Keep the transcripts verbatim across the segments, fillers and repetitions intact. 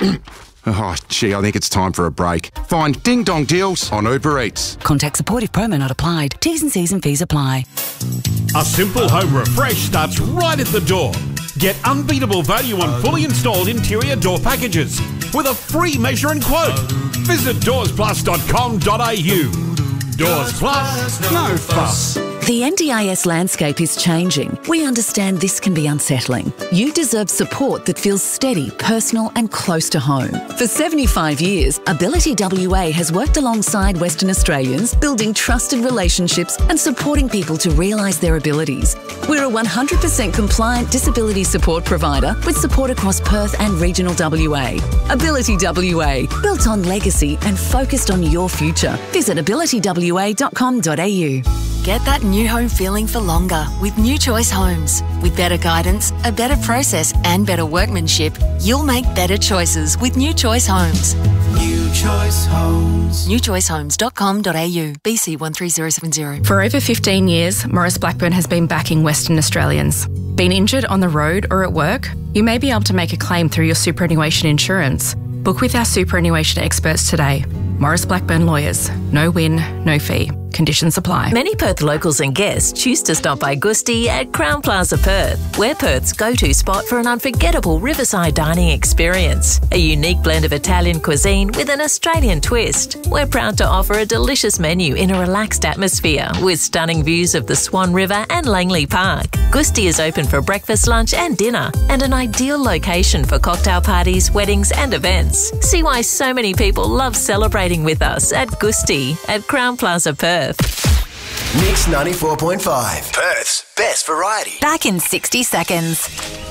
Oh, gee, I think it's time for a break. Find Ding Dong Deals on Uber Eats. Contact support if promo not applied. T's and C's and fees apply. A simple home refresh starts right at the door. Get unbeatable value on fully installed interior door packages with a free measure and quote. Visit doors plus dot com dot a u. Doors Plus, no fuss. The N D I S landscape is changing. We understand this can be unsettling. You deserve support that feels steady, personal and close to home. For seventy-five years, Ability W A has worked alongside Western Australians, building trusted relationships and supporting people to realise their abilities. We're a one hundred percent compliant disability support provider with support across Perth and regional W A. Ability W A, built on legacy and focused on your future. Visit ability w a dot com dot a u. Get that new home feeling for longer with New Choice Homes. With better guidance, a better process and better workmanship, you'll make better choices with New Choice Homes. New Choice Homes. new choice homes dot com dot a u. B C one three zero seven zero. For over fifteen years, Maurice Blackburn has been backing Western Australians. Been injured on the road or at work? You may be able to make a claim through your superannuation insurance. Book with our superannuation experts today. Maurice Blackburn Lawyers. No win, no fee. Conditions apply. Many Perth locals and guests choose to stop by Gusti at Crown Plaza Perth. We're Perth's go-to spot for an unforgettable riverside dining experience. A unique blend of Italian cuisine with an Australian twist. We're proud to offer a delicious menu in a relaxed atmosphere with stunning views of the Swan River and Langley Park. Gusti is open for breakfast, lunch and dinner and an ideal location for cocktail parties, weddings and events. See why so many people love celebrating with us at Gusti at Crown Plaza Perth. Mix ninety-four point five. Perth's best variety. Back in sixty seconds.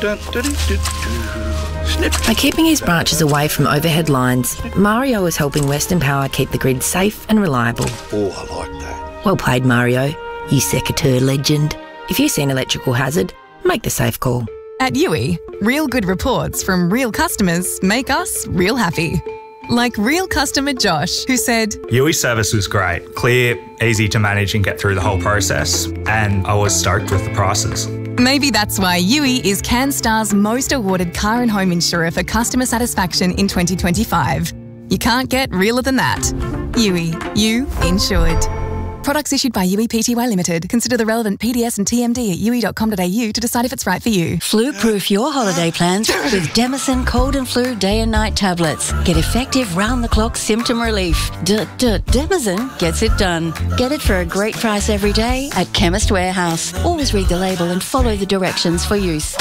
By keeping his branches away from overhead lines, Mario is helping Western Power keep the grid safe and reliable. Oh, I like that. Well played, Mario, you secateur legend. If you see an electrical hazard, make the safe call. At U I, real good reports from real customers make us real happy. Like real customer Josh, who said, U I service was great, clear, easy to manage and get through the whole process, and I was stoked with the prices. Maybe that's why U I is CanStar's most awarded car and home insurer for customer satisfaction in twenty twenty-five. You can't get realer than that. U I, you insured. Products issued by U I P T Y Limited. Consider the relevant P D S and T M D at u i dot com dot a u to decide if it's right for you. Flu-proof your holiday plans with Demison Cold and Flu Day and Night Tablets. Get effective round-the-clock symptom relief. D-d-Demison gets it done. Get it for a great price every day at Chemist Warehouse. Always read the label and follow the directions for use.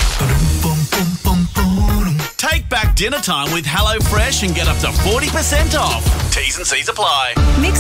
Take back dinner time with HelloFresh and get up to forty percent off. T's and C's apply. Mix